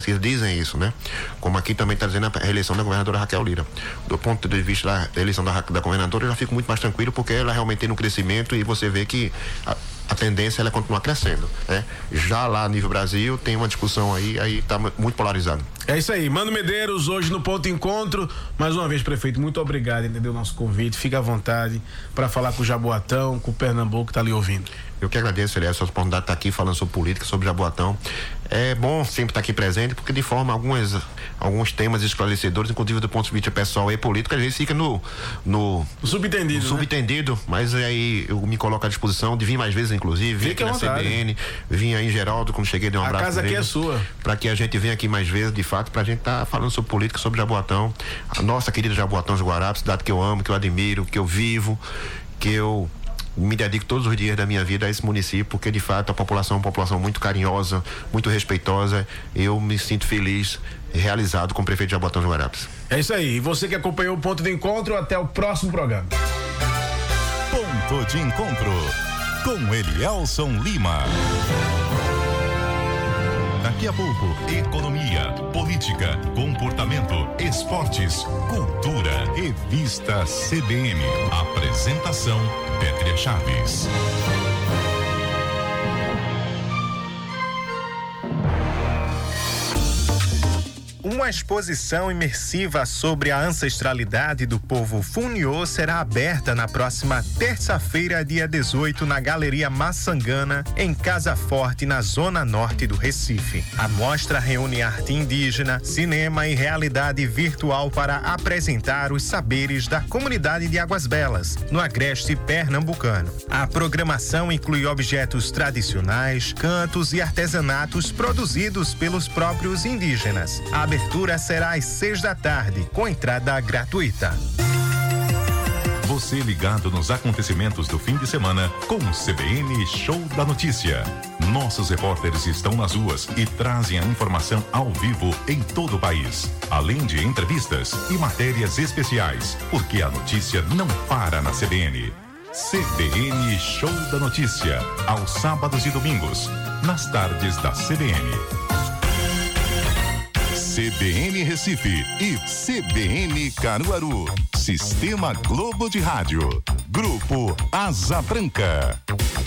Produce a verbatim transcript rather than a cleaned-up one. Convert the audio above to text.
pesquisas dizem isso, né? Como aqui também está dizendo a reeleição da governadora Raquel Lira. Do ponto de vista da, da eleição da, da governadora, eu já fico muito mais tranquilo, porque ela realmente tem um crescimento e você vê que a, a tendência ela é continuar crescendo, né? Já lá a nível Brasil tem uma discussão aí, aí está muito polarizado. É isso aí, Mano Medeiros, hoje no Ponto Encontro. Mais uma vez, prefeito, muito obrigado, entendeu? Nosso convite, fica à vontade para falar com o Jaboatão, com o Pernambuco que tá ali ouvindo. Eu que agradeço, Elias, essa oportunidade de estar aqui falando sobre política, sobre Jaboatão. É bom sempre estar aqui presente, porque de forma algumas, alguns temas esclarecedores, inclusive do ponto de vista pessoal e político, às vezes fica no, no, no subentendido, no subentendido, né? Mas aí eu me coloco à disposição de vir mais vezes, inclusive, vir aqui na C B N, vim aí em Geraldo, quando cheguei, dei um abraço. A casa aqui é sua. Para que a gente venha aqui mais vezes, de fato, pra gente estar tá falando sobre política, sobre Jaboatão, a nossa querida Jaboatão de Guarapes, cidade que eu amo, que eu admiro, que eu vivo, que eu me dedico todos os dias da minha vida a esse município, porque de fato a população é uma população muito carinhosa, muito respeitosa. Eu me sinto feliz, realizado como prefeito de Jaboatão de Guarapes. É isso aí, e você que acompanhou o Ponto de Encontro, até o próximo programa. Ponto de Encontro com Elielson Lima. Daqui a pouco, economia, política, comportamento, esportes, cultura, revista C B N. Apresentação, Pétria Chaves. Uma exposição imersiva sobre a ancestralidade do povo Funiô será aberta na próxima terça-feira, dia dezoito, na Galeria Maçangana, em Casa Forte, na zona norte do Recife. A mostra reúne arte indígena, cinema e realidade virtual para apresentar os saberes da comunidade de Águas Belas, no agreste pernambucano. A programação inclui objetos tradicionais, cantos e artesanatos produzidos pelos próprios indígenas. A abertura será às seis da tarde, com entrada gratuita. Você ligado nos acontecimentos do fim de semana com o C B N Show da Notícia. Nossos repórteres estão nas ruas e trazem a informação ao vivo em todo o país, além de entrevistas e matérias especiais, porque a notícia não para na C B N. C B N Show da Notícia, aos sábados e domingos, nas tardes da C B N. C B N Recife e C B N Caruaru. Sistema Globo de Rádio. Grupo Asa Branca.